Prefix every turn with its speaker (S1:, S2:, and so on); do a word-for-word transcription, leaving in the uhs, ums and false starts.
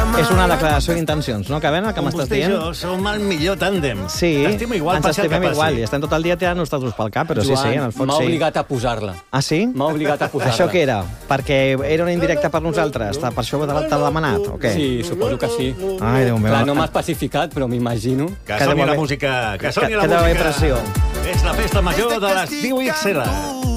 S1: És una declaració d'intencions, no, Cabena, que m'estàs dient?
S2: Vostè i jo som el millor tàndem.
S1: Sí,
S2: t'estimo igual,
S1: ens
S2: passi el que
S1: estimem
S2: passi.
S1: igual i estem tot el dia tirant nosaltres pel cap, però sí, sí, en el fons
S3: m'ha
S1: sí.
S3: obligat a posar-la.
S1: Ah, sí?
S3: M'ha obligat a posar-la.
S1: Això què era? Perquè era una indirecta per nosaltres? Per això te l'ha demanat, o què?
S3: Sí, suposo que sí.
S1: Ai, Déu meu.
S3: Clar, no m'ha especificat, però m'imagino.
S2: Que soni la música, que soni la música.
S1: Que deu haver pressió.
S2: És la festa major de l'estiu i Xera.